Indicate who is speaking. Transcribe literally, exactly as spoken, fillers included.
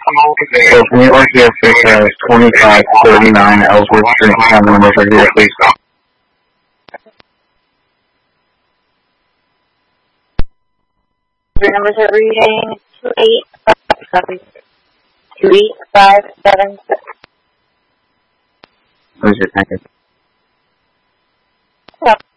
Speaker 1: So New York C S six has twenty-five thirty-nine Ellsworth Street, family members are here, please.
Speaker 2: Your numbers are reading two eight five, two eight five seven six.
Speaker 1: Who's your packet?
Speaker 2: Yep.